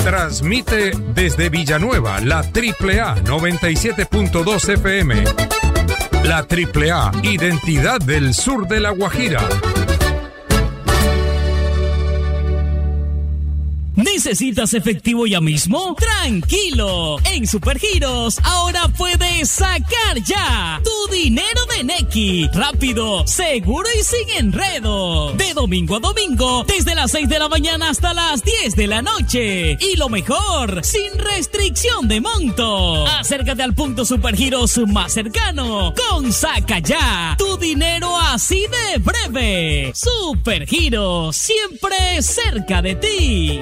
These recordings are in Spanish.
Transmite desde Villanueva la AAA 97.2 FM. La AAA, identidad del sur de La Guajira. ¿Necesitas efectivo ya mismo? ¡Tranquilo! En Supergiros ahora puedes sacar ya tu dinero de Nequi. Rápido, seguro y sin enredo. De domingo a domingo, desde las 6 de la mañana hasta las 10 de la noche. Y lo mejor, sin restricción de monto. Acércate al punto Supergiros más cercano. Con Saca Ya, tu dinero así de breve. Supergiros, siempre cerca de ti.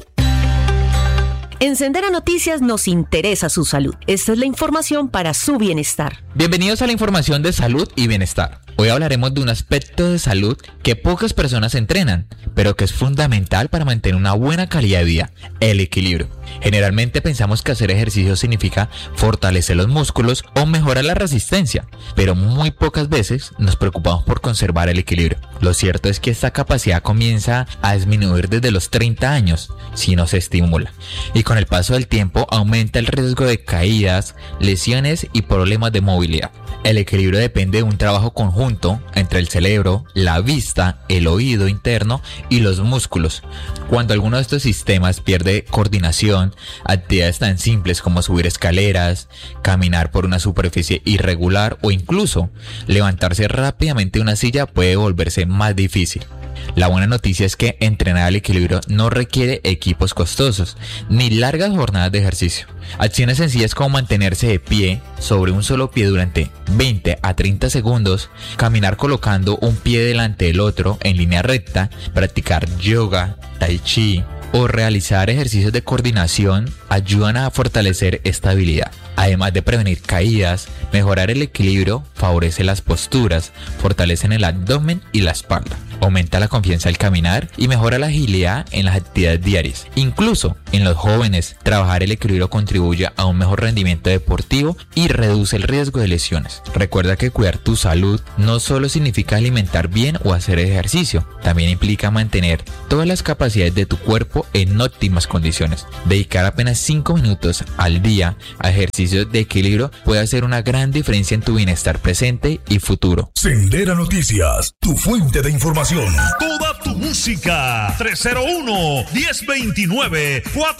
En Sendera Noticias nos interesa su salud. Esta es la información para su bienestar. Bienvenidos a la información de salud y bienestar. Hoy hablaremos de un aspecto de salud que pocas personas entrenan, pero que es fundamental para mantener una buena calidad de vida: el equilibrio. Generalmente pensamos que hacer ejercicio significa fortalecer los músculos o mejorar la resistencia, pero muy pocas veces nos preocupamos por conservar el equilibrio. Lo cierto es que esta capacidad comienza a disminuir desde los 30 años si no se estimula, y con el paso del tiempo aumenta el riesgo de caídas, lesiones y problemas de movilidad. El equilibrio depende de un trabajo conjunto entre el cerebro, la vista, el oído interno y los músculos. Cuando alguno de estos sistemas pierde coordinación, actividades tan simples como subir escaleras, caminar por una superficie irregular o incluso levantarse rápidamente de una silla puede volverse más difícil. La buena noticia es que entrenar el equilibrio no requiere equipos costosos ni largas jornadas de ejercicio. Acciones sencillas como mantenerse de pie sobre un solo pie durante 20 a 30 segundos, caminar colocando un pie delante del otro en línea recta, practicar yoga, tai chi o realizar ejercicios de coordinación ayudan a fortalecer esta habilidad. Además de prevenir caídas, mejorar el equilibrio favorece las posturas, fortalecen el abdomen y la espalda, aumenta la confianza al caminar y mejora la agilidad en las actividades diarias. Incluso en los jóvenes, trabajar el equilibrio contribuye a un mejor rendimiento deportivo y reduce el riesgo de lesiones. Recuerda que cuidar tu salud no solo significa alimentar bien o hacer ejercicio, también implica mantener todas las capacidades de tu cuerpo en óptimas condiciones. Dedicar apenas 5 minutos al día a ejercicios de equilibrio puede hacer una gran diferencia en tu bienestar presente y futuro. Sendera Noticias, tu fuente de información. Toda tu música.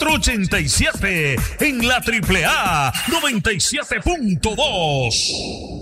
301-1029-487 en la AAA 97.2.